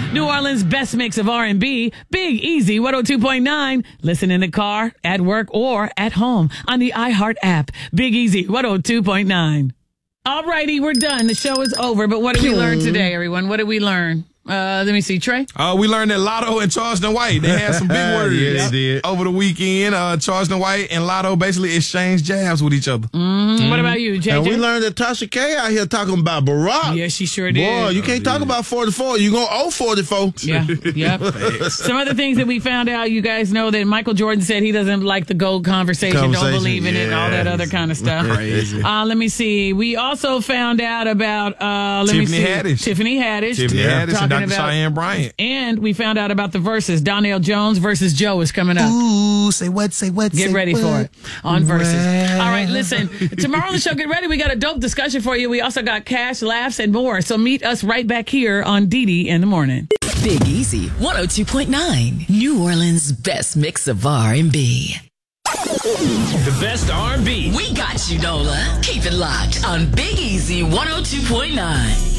New Orleans' best mix of R&B, Big Easy 102.9. Listen in the car, at work, or at home on the iHeart app. Big Easy 102.9. All righty, we're done. The show is over, but what did we learn today, everyone? What did we learn? Let me see, Trey. We learned that Lotto and Charleston White, they had some big words Yeah, they did. over the weekend. Charleston White and Lotto basically exchanged jabs with each other. What about you, JJ? And we learned that Tasha K out here talking about Barack. Yeah, she sure did. Boy, you can't talk about 44. You're going to owe 44. Yeah, yep. Some other things that we found out, you guys know that Michael Jordan said he doesn't like the GOAT conversation, don't believe in it, and all that other kind of stuff. Crazy. Let me see. We also found out about Tiffany Haddish. Tiffany Haddish and talking Dr. about Cheyenne Bryant. And we found out about the verses. Donnell Jones versus Joe is coming up. Ooh, say what, say what, Get say ready what. for it on Versus. Well. All right, listen. Tomorrow on the show, get ready. We got a dope discussion for you. We also got cash, laughs, and more. So meet us right back here on Dee in the morning. Big Easy 102.9. New Orleans' best mix of R&B. The best R&B. We got you, Nola. Keep it locked on Big Easy 102.9.